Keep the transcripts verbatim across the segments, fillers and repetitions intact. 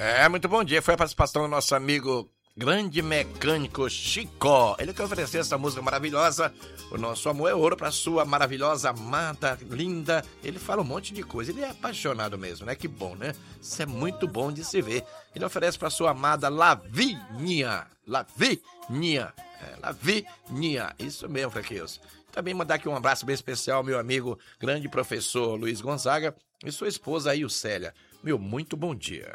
É, muito bom dia. Foi a participação do nosso amigo grande mecânico Chicó. Ele que ofereceu essa música maravilhosa. O nosso amor é ouro para sua maravilhosa amada, linda. Ele fala um monte de coisa. Ele é apaixonado mesmo, né? Que bom, né? Isso é muito bom de se ver. Ele oferece para sua amada Lavínia. Lavínia. É, Lavínia. Isso mesmo, Fraqueus. Também mandar aqui um abraço bem especial ao meu amigo, grande professor Luiz Gonzaga e sua esposa Ilcélia. Meu muito bom dia.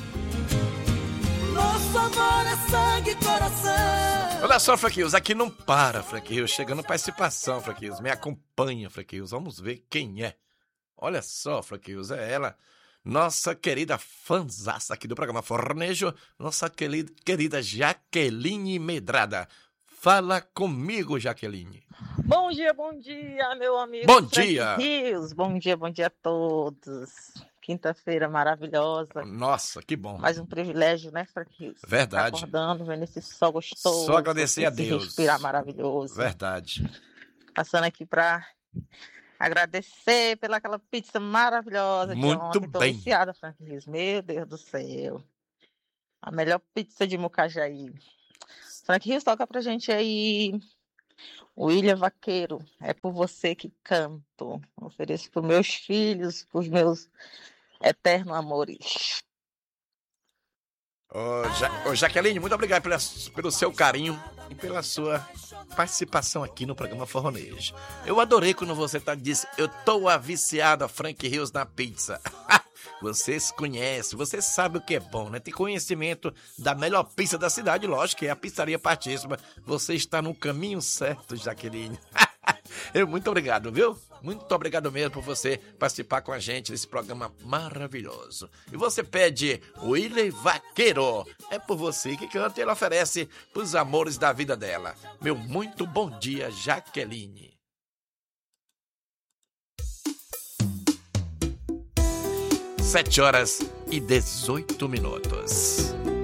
Nosso amor é sangue e coração. Olha só, Fraqueus, aqui não para, Fraqueus. Chegando participação, Fraqueus. Me acompanha, Fraqueus. Vamos ver quem é. Olha só, Fraqueus, é ela. Nossa querida fanzaça aqui do programa Fornejo. Nossa querida, querida Jaqueline Medrada. Fala comigo, Jaqueline. Bom dia, bom dia, meu amigo. Bom Frank dia. Rios. Bom dia, bom dia a todos. Quinta-feira maravilhosa. Nossa, que bom. Mais um privilégio, né, Frank Rios? Verdade. Tá acordando, vendo esse sol gostoso. Só agradecer a esse Deus. respirar maravilhoso. Verdade. Passando aqui pra agradecer pela aquela pizza maravilhosa de Muito ontem. Tô bem. viciada, Frank Rios. Meu Deus do céu. A melhor pizza de Mucajaí. Frank Rios, toca pra gente aí. William Vaqueiro, é por você que canto. Ofereço para meus filhos, para os meus eternos amores. Ô, ja Ô, Jaqueline, muito obrigado pela, pelo seu carinho e pela sua participação aqui no programa Forronejo. Eu adorei quando você tá, disse, eu tô a viciada Frank Rios na pizza. Vocês conhecem, você sabe o que é bom, né? Tem conhecimento da melhor pizza da cidade, lógico, que é a Pizzaria Partíssima. Você está no caminho certo, Jaqueline. Eu, muito obrigado, viu? Muito obrigado mesmo por você participar com a gente desse programa maravilhoso. E você pede Willy Vaqueiro. É por você que canta e ela oferece pros amores da vida dela. Meu muito bom dia, Jaqueline. Sete horas e dezoito minutos.